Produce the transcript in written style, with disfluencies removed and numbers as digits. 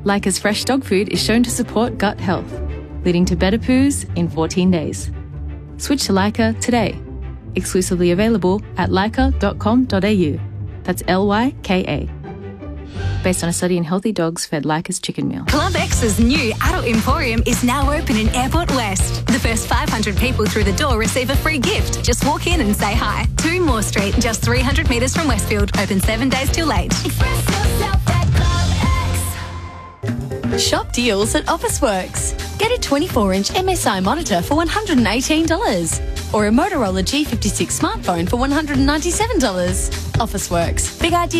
Leica's fresh dog food is shown to support gut health, leading to better poos in 14 days. Switch to Leica today. Exclusively available at leica.com.au. That's Lyka. Based on a study in healthy dogs fed Leica's chicken meal. Club X's new adult emporium is now open in Airport West. The first 500 people through the door receive a free gift. Just walk in and say hi. 2 Moore Street, just 300 metres from Westfield. Open 7 days till late. Express yourself at Club X. Shop deals at Officeworks. Get a 24-inch MSI monitor for $118. Or a Motorola G56 smartphone for $197. Officeworks. Big idea.